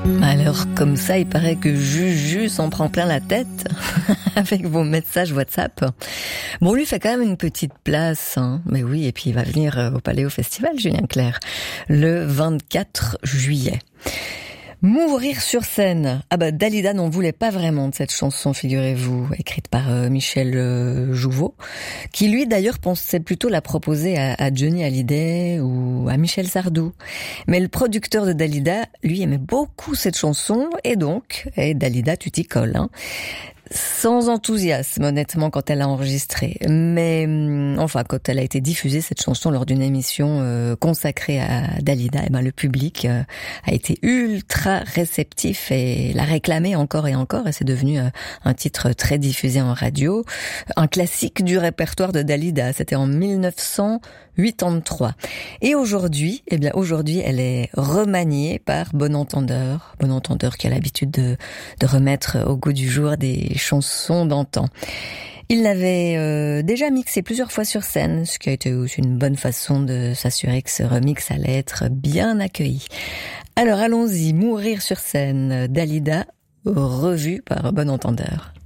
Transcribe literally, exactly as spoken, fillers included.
Alors, comme ça, il paraît que Juju s'en prend plein la tête avec vos messages WhatsApp. Bon, lui fait quand même une petite place, hein. Mais oui, et puis il va venir au Paléo Festival, Julien Clerc, le vingt-quatre juillet. Mourir sur scène. Ah bah Dalida n'en voulait pas vraiment de cette chanson, figurez-vous, écrite par euh, Michel euh, Jouveau, qui lui d'ailleurs pensait plutôt la proposer à, à Johnny Hallyday ou à Michel Sardou. Mais le producteur de Dalida, lui, aimait beaucoup cette chanson et donc, et Dalida, tu t'y colles, hein. Sans enthousiasme, honnêtement, quand elle a enregistré. Mais enfin, quand elle a été diffusée, cette chanson, lors d'une émission euh, consacrée à Dalida, eh ben, le public euh, a été ultra réceptif et l'a réclamé encore et encore. Et c'est devenu euh, un titre très diffusé en radio. Un classique du répertoire de Dalida. C'était en mille neuf cent quatre-vingt-trois. Et aujourd'hui, eh bien, aujourd'hui, elle est remaniée par Bon Entendeur. Bon Entendeur qui a l'habitude de, de remettre au goût du jour des chansons d'antan. Il l'avait euh, déjà mixé plusieurs fois sur scène, ce qui a été aussi une bonne façon de s'assurer que ce remix allait être bien accueilli. Alors allons-y, Mourir sur scène, Dalida, revu par Bon Entendeur.